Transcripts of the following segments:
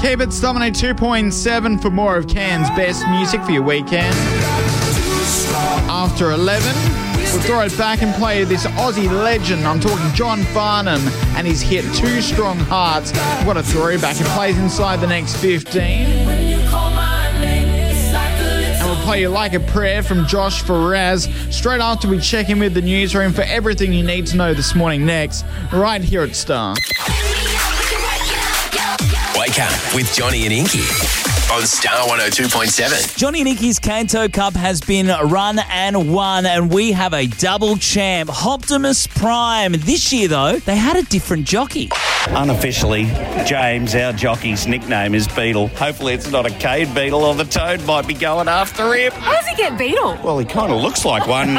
Keep it Dominate 2.7 for more of Cairns' best music for your weekend. After 11, we'll throw it back and play this Aussie legend. I'm talking John Farnham and his hit Two Strong Hearts. What a throwback. It plays inside the next 15. And we'll play You Like a Prayer from Josh Faraz straight after we check in with the newsroom for everything you need to know this morning next, right here at Star. Wake up with Johnny and Inky on Star 102.7. Johnny and Inky's Canto Cup has been run and won, and we have a double champ, Optimus Prime. This year, though, they had a different jockey. Unofficially, James, our jockey's nickname is Beetle. Hopefully it's not a Cade Beetle or the Toad might be going after him. How does he get Beetle? Well, he kind of looks like one.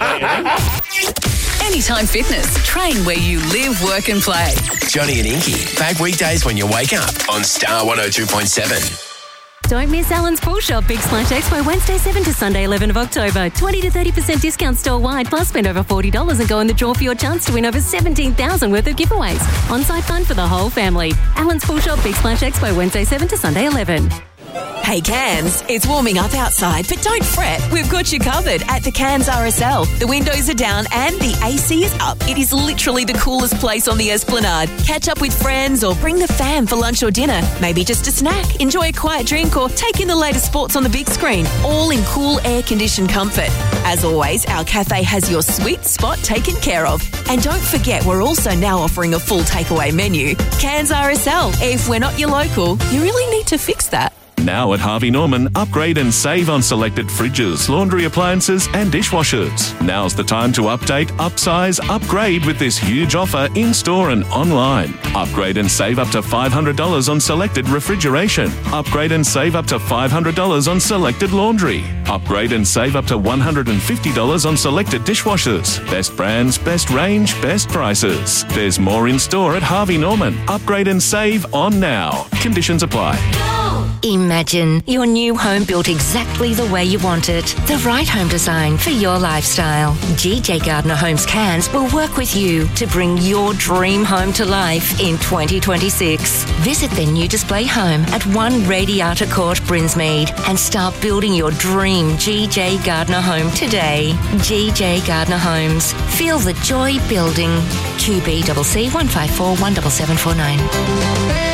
Anytime Fitness. Train where you live, work and play. Johnny and Inky, back weekdays when you wake up on Star 102.7. Don't miss Alan's Pool Shop Big Splash Expo Wednesday 7 to Sunday 11 of October. 20 to 30% discount store-wide, plus spend over $40 and go in the draw for your chance to win over $17,000 worth of giveaways. On-site fun for the whole family. Alan's Pool Shop Big Splash Expo Wednesday 7 to Sunday 11. Hey Cairns, it's warming up outside, but don't fret, we've got you covered at the Cairns RSL. The windows are down and the AC is up. It is literally the coolest place on the Esplanade. Catch up with friends or bring the fam for lunch or dinner. Maybe just a snack, enjoy a quiet drink or take in the latest sports on the big screen, all in cool air-conditioned comfort. As always, our cafe has your sweet spot taken care of. And don't forget, we're also now offering a full takeaway menu. Cairns RSL. If we're not your local, you really need to fix that. Now at Harvey Norman, upgrade and save on selected fridges, laundry appliances and dishwashers. Now's the time to update, upsize, upgrade with this huge offer in-store and online. Upgrade and save up to $500 on selected refrigeration. Upgrade and save up to $500 on selected laundry. Upgrade and save up to $150 on selected dishwashers. Best brands, best range, best prices. There's more in-store at Harvey Norman. Upgrade and save on now. Conditions apply. Imagine your new home built exactly the way you want it. The right home design for your lifestyle. GJ Gardner Homes Cairns will work with you to bring your dream home to life in 2026. Visit their new display home at 1 Radiata Court, Brinsmead, and start building your dream GJ Gardner home today. GJ Gardner Homes. Feel the joy building. QBCC 154 17749.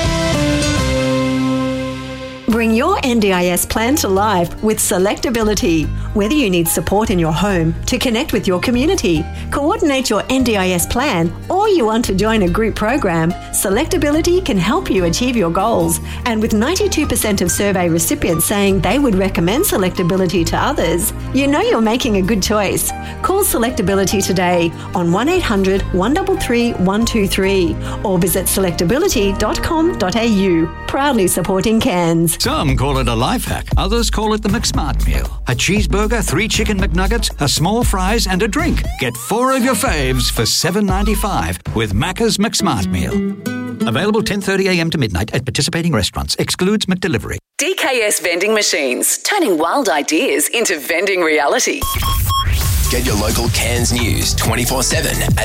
Bring your NDIS plan to life with Selectability. Whether you need support in your home to connect with your community, coordinate your NDIS plan, or you want to join a group program, Selectability can help you achieve your goals. And with 92% of survey recipients saying they would recommend Selectability to others, you know you're making a good choice. Call Selectability today on 1800 133 123 or visit selectability.com.au. Proudly supporting Cairns. Some call it a life hack. Others call it the McSmart meal. A cheeseburger, 3 chicken McNuggets, a small fries and a drink. Get 4 of your faves for $7.95 with Macca's McSmart meal. Available 10:30am to midnight at participating restaurants. Excludes McDelivery. DKS Vending Machines, turning wild ideas into vending reality. Get your local Cairns news 24/7 at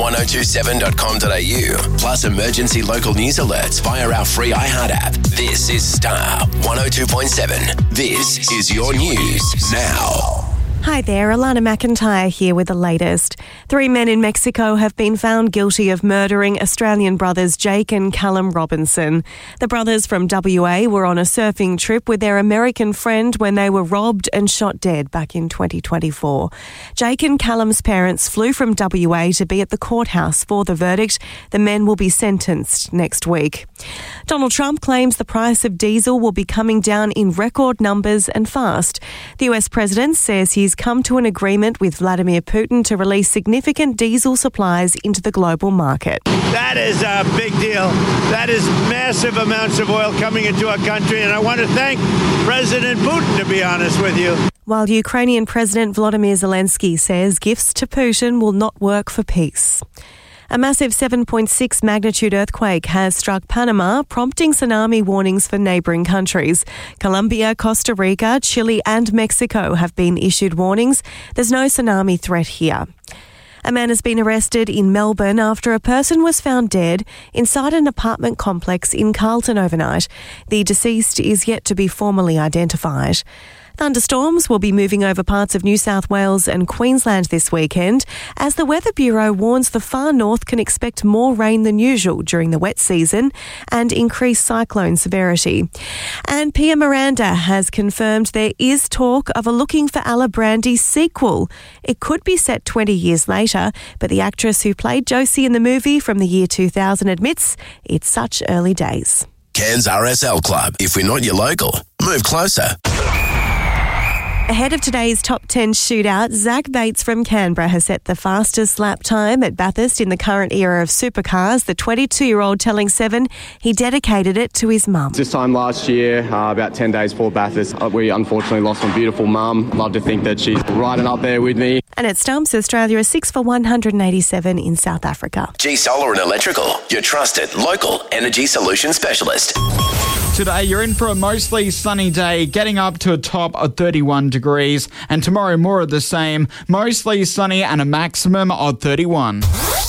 star1027.com.au. Plus emergency local news alerts via our free iHeart app. This is Star 102.7. This is your news now. Hi there, Alana McIntyre here with the latest. 3 men in Mexico have been found guilty of murdering Australian brothers Jake and Callum Robinson. The brothers from WA were on a surfing trip with their American friend when they were robbed and shot dead back in 2024. Jake and Callum's parents flew from WA to be at the courthouse for the verdict. The men will be sentenced next week. Donald Trump claims the price of diesel will be coming down in record numbers and fast. The US president says he's come to an agreement with Vladimir Putin to release significant diesel supplies into the global market. That is a big deal. That is massive amounts of oil coming into our country, and I want to thank President Putin, to be honest with you. While Ukrainian President Volodymyr Zelensky says gifts to Putin will not work for peace. A massive 7.6 magnitude earthquake has struck Panama, prompting tsunami warnings for neighbouring countries. Colombia, Costa Rica, Chile and Mexico have been issued warnings. There's no tsunami threat here. A man has been arrested in Melbourne after a person was found dead inside an apartment complex in Carlton overnight. The deceased is yet to be formally identified. Thunderstorms will be moving over parts of New South Wales and Queensland this weekend, as the Weather Bureau warns the far north can expect more rain than usual during the wet season and increased cyclone severity. And Pia Miranda has confirmed there is talk of a Looking for Ella Brandy sequel. It could be set 20 years later, but the actress who played Josie in the movie from the year 2000 admits it's such early days. Cairns RSL Club. If we're not your local, move closer. Ahead of today's top 10 shootout, Zach Bates from Canberra has set the fastest lap time at Bathurst in the current era of supercars. The 22-year-old telling Seven he dedicated it to his mum. This time last year, about 10 days before Bathurst, we unfortunately lost my beautiful mum. Love to think that she's riding up there with me. And at Stumps, Australia is 6 for 187 in South Africa. G Solar and Electrical, your trusted local energy solution specialist. Today, you're in for a mostly sunny day, getting up to a top of 31 degrees. And tomorrow, more of the same, mostly sunny and a maximum of 31.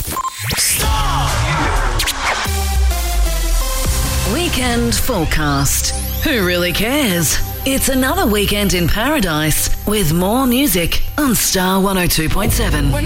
Weekend forecast. Who really cares? It's another weekend in paradise with more music on Star 102.7.